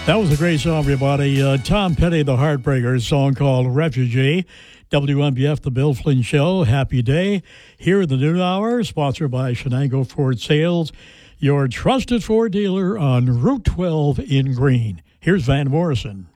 That was a great song, everybody. Tom Petty, the Heartbreakers, song called Refugee. WMBF, The Bill Flynn Show. Happy day. Here in the noon hour, sponsored by Shenango Ford Sales, your trusted Ford dealer on Route 12 in Greene. Here's Van Morrison.